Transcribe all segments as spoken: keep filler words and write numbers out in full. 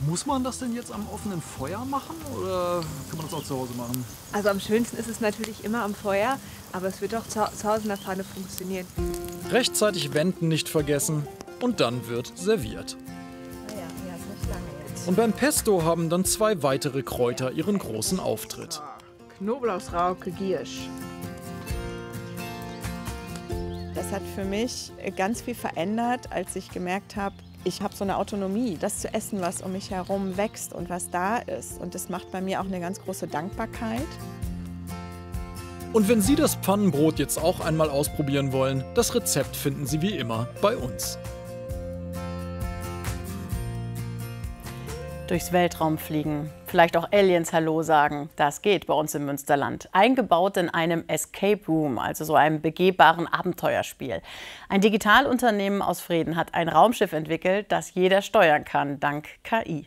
Muss man das denn jetzt am offenen Feuer machen oder kann man das auch zu Hause machen? Also am schönsten ist es natürlich immer am Feuer, aber es wird auch zu, zu Hause in der Pfanne funktionieren. Rechtzeitig wenden nicht vergessen und dann wird serviert. Ah ja, ja, ist nicht lange jetzt. Und beim Pesto haben dann zwei weitere Kräuter ihren großen Auftritt. Knoblauchsrauke, Giersch. Das hat für mich ganz viel verändert, als ich gemerkt habe, ich habe so eine Autonomie, das zu essen, was um mich herum wächst und was da ist. Und das macht bei mir auch eine ganz große Dankbarkeit. Und wenn Sie das Pfannenbrot jetzt auch einmal ausprobieren wollen, das Rezept finden Sie wie immer bei uns. Durchs Weltraum fliegen, vielleicht auch Aliens Hallo sagen, das geht bei uns im Münsterland. Eingebaut in einem Escape Room, also so einem begehbaren Abenteuerspiel. Ein Digitalunternehmen aus Vreden hat ein Raumschiff entwickelt, das jeder steuern kann, dank K I.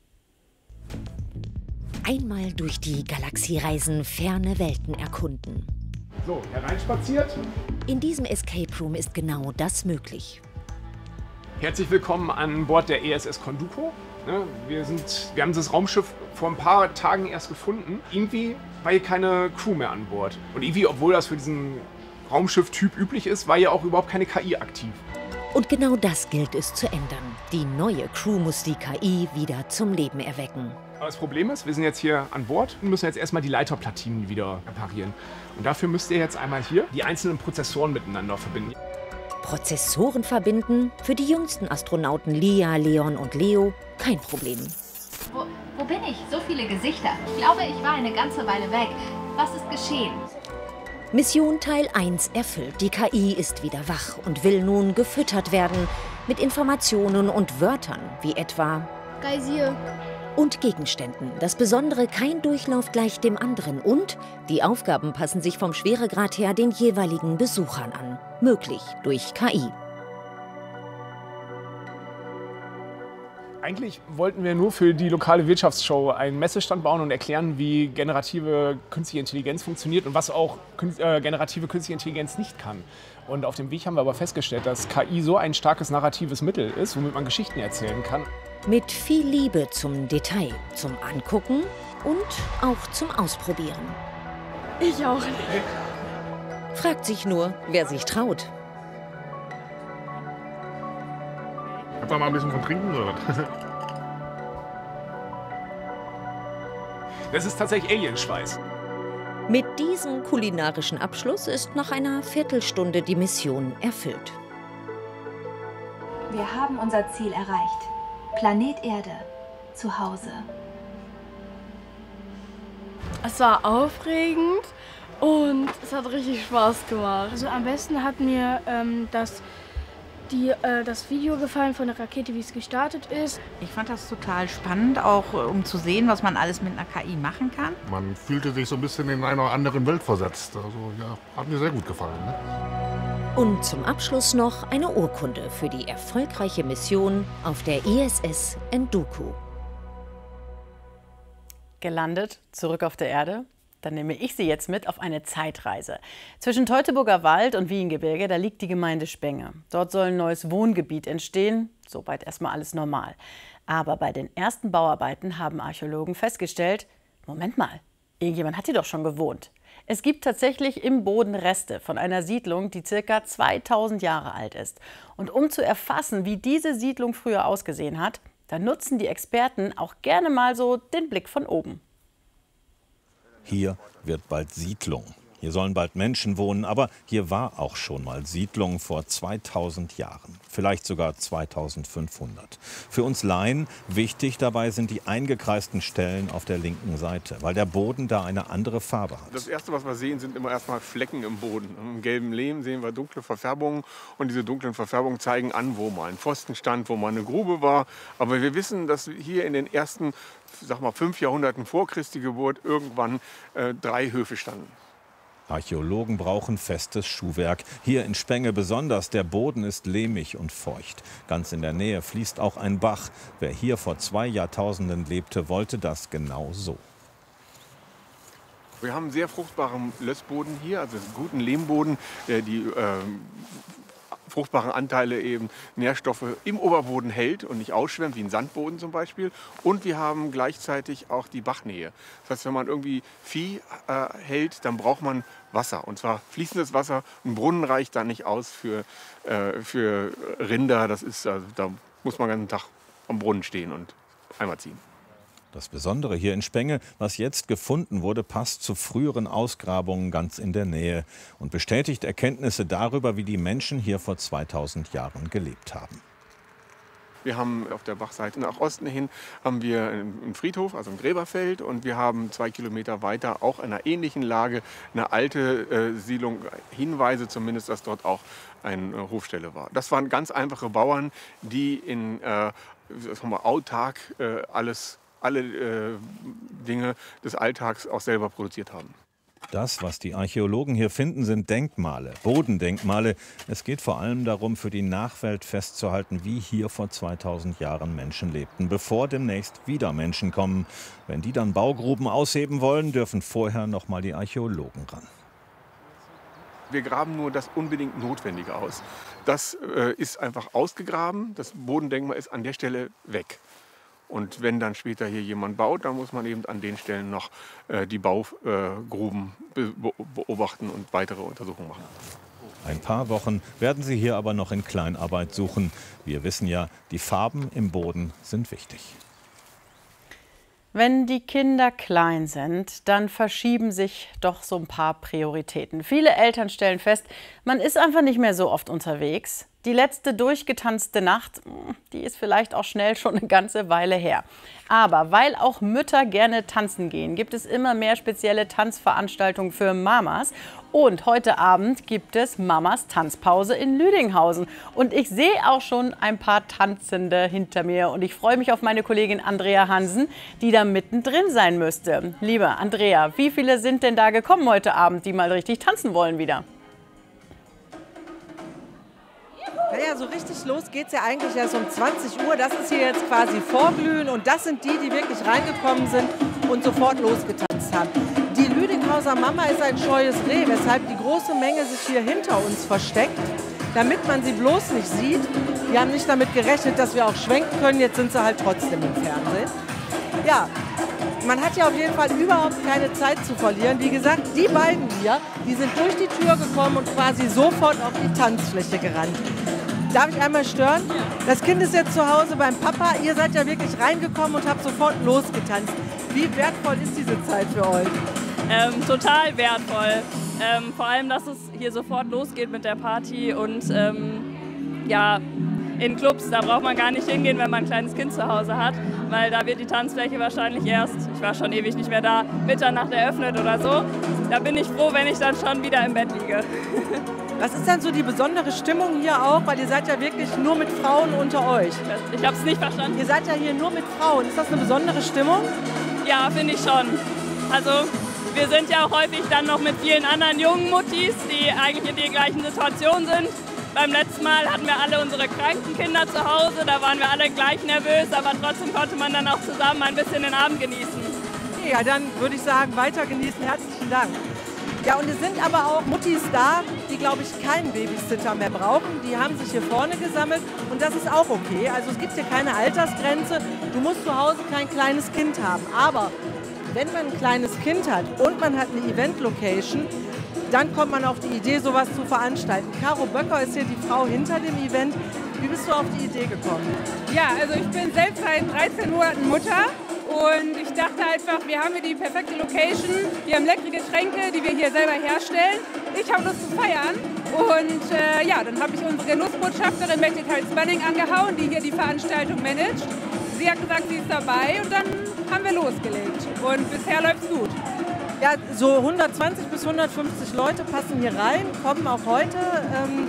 Einmal durch die Galaxie reisen, ferne Welten erkunden. So, hereinspaziert. In diesem Escape Room ist genau das möglich. Herzlich willkommen an Bord der E S S Konduko. Wir, sind, wir haben das Raumschiff vor ein paar Tagen erst gefunden. Irgendwie war hier keine Crew mehr an Bord. Und irgendwie, obwohl das für diesen Raumschiff-Typ üblich ist, war hier auch überhaupt keine K I aktiv. Und genau das gilt es zu ändern. Die neue Crew muss die K I wieder zum Leben erwecken. Aber das Problem ist, wir sind jetzt hier an Bord und müssen jetzt erstmal die Leiterplatinen wieder reparieren. Und dafür müsst ihr jetzt einmal hier die einzelnen Prozessoren miteinander verbinden. Prozessoren verbinden? Für die jüngsten Astronauten Lia, Leon und Leo kein Problem. Wo, wo bin ich? So viele Gesichter. Ich glaube, ich war eine ganze Weile weg. Was ist geschehen? Mission Teil eins erfüllt. Die K I ist wieder wach und will nun gefüttert werden mit Informationen und Wörtern, wie etwa Geysir und Gegenständen. Das Besondere, kein Durchlauf gleich dem anderen und die Aufgaben passen sich vom Schweregrad her den jeweiligen Besuchern an. Möglich durch K I. Eigentlich wollten wir nur für die lokale Wirtschaftsshow einen Messestand bauen und erklären, wie generative künstliche Intelligenz funktioniert und was auch äh, generative künstliche Intelligenz nicht kann. Und auf dem Weg haben wir aber festgestellt, dass K I so ein starkes narratives Mittel ist, womit man Geschichten erzählen kann. Mit viel Liebe zum Detail, zum Angucken und auch zum Ausprobieren. Ich auch. Fragt sich nur, wer sich traut. Kannst du mal ein bisschen von trinken, oder? Das ist tatsächlich Alienschweiß. Mit diesem kulinarischen Abschluss ist nach einer Viertelstunde die Mission erfüllt. Wir haben unser Ziel erreicht. Planet Erde, zu Hause. Es war aufregend und es hat richtig Spaß gemacht. Also am besten hat mir ähm, das, die, äh, das Video gefallen von der Rakete, wie es gestartet ist. Ich fand das total spannend, auch um zu sehen, was man alles mit einer K I machen kann. Man fühlte sich so ein bisschen in einer anderen Welt versetzt. Also ja, hat mir sehr gut gefallen. Ne? Und zum Abschluss noch eine Urkunde für die erfolgreiche Mission auf der I S S Enduku. Gelandet, zurück auf der Erde. Dann nehme ich Sie jetzt mit auf eine Zeitreise. Zwischen Teutoburger Wald und Wiehengebirge, da liegt die Gemeinde Spenge. Dort soll ein neues Wohngebiet entstehen. Soweit erstmal alles normal. Aber bei den ersten Bauarbeiten haben Archäologen festgestellt, Moment mal, irgendjemand hat hier doch schon gewohnt. Es gibt tatsächlich im Boden Reste von einer Siedlung, die ca. zweitausend Jahre alt ist. Und um zu erfassen, wie diese Siedlung früher ausgesehen hat, da nutzen die Experten auch gerne mal so den Blick von oben. Hier wird bald Siedlung. Hier sollen bald Menschen wohnen, aber hier war auch schon mal Siedlung vor zweitausend Jahren, vielleicht sogar zweitausendfünfhundert. Für uns Laien wichtig dabei sind die eingekreisten Stellen auf der linken Seite, weil der Boden da eine andere Farbe hat. Das Erste, was wir sehen, sind immer erstmal Flecken im Boden. Im gelben Lehm sehen wir dunkle Verfärbungen und diese dunklen Verfärbungen zeigen an, wo mal ein Pfosten stand, wo mal eine Grube war. Aber wir wissen, dass hier in den ersten, sag mal, fünf Jahrhunderten vor Christi Geburt irgendwann äh, drei Höfe standen. Archäologen brauchen festes Schuhwerk. Hier in Spenge besonders. Der Boden ist lehmig und feucht. Ganz in der Nähe fließt auch ein Bach. Wer hier vor zwei Jahrtausenden lebte, wollte das genau so. Wir haben sehr fruchtbaren Lössboden hier, also guten Lehmboden. Die äh, fruchtbaren Anteile eben Nährstoffe im Oberboden hält und nicht ausschwemmt, wie ein Sandboden zum Beispiel. Und wir haben gleichzeitig auch die Bachnähe. Das heißt, wenn man irgendwie Vieh äh, hält, dann braucht man Wasser. Und zwar fließendes Wasser. Ein Brunnen reicht da nicht aus für, äh, für Rinder. Das ist, also, da muss man den ganzen Tag am Brunnen stehen und Eimer ziehen. Das Besondere hier in Spenge, was jetzt gefunden wurde, passt zu früheren Ausgrabungen ganz in der Nähe und bestätigt Erkenntnisse darüber, wie die Menschen hier vor zweitausend Jahren gelebt haben. Wir haben auf der Bachseite nach Osten hin haben wir einen Friedhof, also ein Gräberfeld, und wir haben zwei Kilometer weiter auch in einer ähnlichen Lage eine alte äh, Siedlung, Hinweise zumindest, dass dort auch eine äh, Hofstelle war. Das waren ganz einfache Bauern, die in äh, sagen wir, autark äh, alles alle äh, Dinge des Alltags auch selber produziert haben. Das, was die Archäologen hier finden, sind Denkmale, Bodendenkmale. Es geht vor allem darum, für die Nachwelt festzuhalten, wie hier vor zweitausend Jahren Menschen lebten, bevor demnächst wieder Menschen kommen. Wenn die dann Baugruben ausheben wollen, dürfen vorher noch mal die Archäologen ran. Wir graben nur das unbedingt Notwendige aus. Das äh, ist einfach ausgegraben. Das Bodendenkmal ist an der Stelle weg. Und wenn dann später hier jemand baut, dann muss man eben an den Stellen noch äh, die Baugruben be beobachten und weitere Untersuchungen machen. Ein paar Wochen werden sie hier aber noch in Kleinarbeit suchen. Wir wissen ja, die Farben im Boden sind wichtig. Wenn die Kinder klein sind, dann verschieben sich doch so ein paar Prioritäten. Viele Eltern stellen fest, man ist einfach nicht mehr so oft unterwegs. Die letzte durchgetanzte Nacht, die ist vielleicht auch schnell schon eine ganze Weile her. Aber weil auch Mütter gerne tanzen gehen, gibt es immer mehr spezielle Tanzveranstaltungen für Mamas. Und heute Abend gibt es Mamas Tanzpause in Lüdinghausen. Und ich sehe auch schon ein paar Tanzende hinter mir. Und ich freue mich auf meine Kollegin Andrea Hansen, die da mittendrin sein müsste. Liebe Andrea, wie viele sind denn da gekommen heute Abend, die mal richtig tanzen wollen wieder? Naja, so richtig los geht es ja eigentlich erst um zwanzig Uhr. Das ist hier jetzt quasi Vorglühen und das sind die, die wirklich reingekommen sind und sofort losgetanzt haben. Die Lüdinghauser Mama ist ein scheues Reh, weshalb die große Menge sich hier hinter uns versteckt, damit man sie bloß nicht sieht. Die haben nicht damit gerechnet, dass wir auch schwenken können, jetzt sind sie halt trotzdem im Fernsehen. Ja, man hat ja auf jeden Fall überhaupt keine Zeit zu verlieren. Wie gesagt, die beiden hier, die sind durch die Tür gekommen und quasi sofort auf die Tanzfläche gerannt. Darf ich einmal stören? Das Kind ist jetzt zu Hause beim Papa. Ihr seid ja wirklich reingekommen und habt sofort losgetanzt. Wie wertvoll ist diese Zeit für euch? Ähm, total wertvoll. Ähm, vor allem, dass es hier sofort losgeht mit der Party und ähm, ja, in Clubs, da braucht man gar nicht hingehen, wenn man ein kleines Kind zu Hause hat, weil da wird die Tanzfläche wahrscheinlich erst, ich war schon ewig nicht mehr da, Mitternacht eröffnet oder so. Da bin ich froh, wenn ich dann schon wieder im Bett liege. Was ist denn so die besondere Stimmung hier auch? Weil ihr seid ja wirklich nur mit Frauen unter euch. Ich habe es nicht verstanden. Ihr seid ja hier nur mit Frauen. Ist das eine besondere Stimmung? Ja, finde ich schon. Also wir sind ja auch häufig dann noch mit vielen anderen jungen Muttis, die eigentlich in der gleichen Situation sind. Beim letzten Mal hatten wir alle unsere kranken Kinder zu Hause. Da waren wir alle gleich nervös, aber trotzdem konnte man dann auch zusammen ein bisschen den Abend genießen. Ja, dann würde ich sagen, weiter genießen. Herzlichen Dank. Ja, und es sind aber auch Muttis da, die, glaube ich, keinen Babysitter mehr brauchen. Die haben sich hier vorne gesammelt und das ist auch okay. Also es gibt hier keine Altersgrenze. Du musst zu Hause kein kleines Kind haben. Aber wenn man ein kleines Kind hat und man hat eine Event-Location, dann kommt man auf die Idee, sowas zu veranstalten. Caro Böcker ist hier die Frau hinter dem Event. Wie bist du auf die Idee gekommen? Ja, also ich bin selbst seit dreizehn Monaten Mutter. Und ich dachte einfach, wir haben hier die perfekte Location, wir haben leckere Getränke, die wir hier selber herstellen. Ich habe Lust zu feiern und äh, ja, dann habe ich unsere Genussbotschafterin Mette Spanning angehauen, die hier die Veranstaltung managt. Sie hat gesagt, sie ist dabei und dann haben wir losgelegt und bisher läuft's gut. Ja, so hundertzwanzig bis hundertfünfzig Leute passen hier rein, kommen auch heute. Ähm,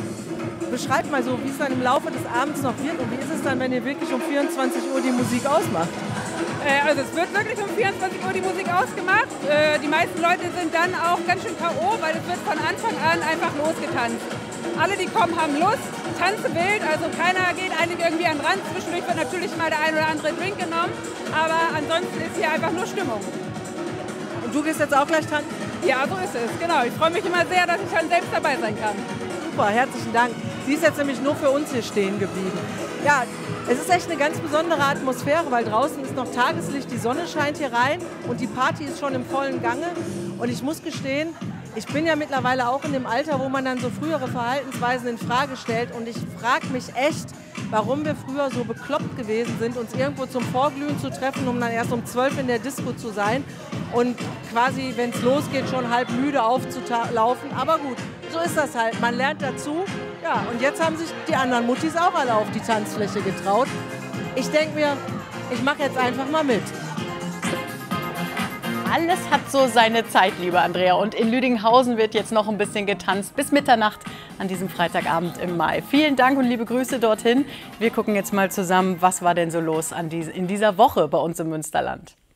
beschreibt mal so, wie es dann im Laufe des Abends noch wird und wie ist es dann, wenn ihr wirklich um vierundzwanzig Uhr die Musik ausmacht? Also es wird wirklich um vierundzwanzig Uhr die Musik ausgemacht. Die meisten Leute sind dann auch ganz schön K O, weil es wird von Anfang an einfach losgetanzt. Alle, die kommen, haben Lust, tanzen wild, also keiner geht eigentlich irgendwie an den Rand. Zwischendurch wird natürlich mal der ein oder andere Drink genommen, aber ansonsten ist hier einfach nur Stimmung. Und du gehst jetzt auch gleich tanzen? Ja, so ist es, genau. Ich freue mich immer sehr, dass ich dann selbst dabei sein kann. Super, herzlichen Dank. Die ist jetzt nämlich nur für uns hier stehen geblieben. Ja, es ist echt eine ganz besondere Atmosphäre, weil draußen ist noch Tageslicht, die Sonne scheint hier rein und die Party ist schon im vollen Gange. Und ich muss gestehen, ich bin ja mittlerweile auch in dem Alter, wo man dann so frühere Verhaltensweisen in Frage stellt. Und ich frage mich echt, warum wir früher so bekloppt gewesen sind, uns irgendwo zum Vorglühen zu treffen, um dann erst um zwölf in der Disco zu sein und quasi, wenn es losgeht, schon halb müde aufzulaufen. Aber gut, so ist das halt. Man lernt dazu. Ja, und jetzt haben sich die anderen Muttis auch alle auf die Tanzfläche getraut. Ich denke mir, ich mache jetzt einfach mal mit. Alles hat so seine Zeit, liebe Andrea. Und in Lüdinghausen wird jetzt noch ein bisschen getanzt bis Mitternacht an diesem Freitagabend im Mai. Vielen Dank und liebe Grüße dorthin. Wir gucken jetzt mal zusammen, was war denn so los an die, in dieser Woche bei uns im Münsterland.